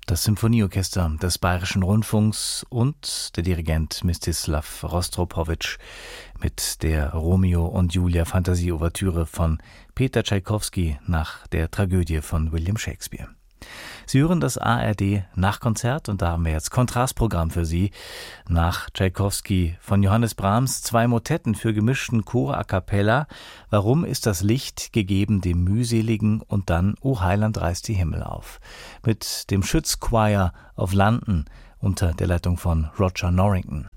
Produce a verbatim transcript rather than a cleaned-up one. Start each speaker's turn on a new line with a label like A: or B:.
A: das Symphonieorchester des Bayerischen Rundfunks und der Dirigent Mstislav Rostropowitsch mit der Romeo und Julia Fantasie-Ouvertüre von Peter Tschaikowski nach der Tragödie von William Shakespeare. Sie hören das A R D Nachkonzert und da haben wir jetzt Kontrastprogramm für Sie. Nach Tschaikowski von Johannes Brahms zwei Motetten für gemischten Chor a cappella. Warum ist das Licht gegeben dem mühseligen und dann O Heiland reißt die Himmel auf. Mit dem Schütz Choir of London unter der Leitung von Roger Norrington.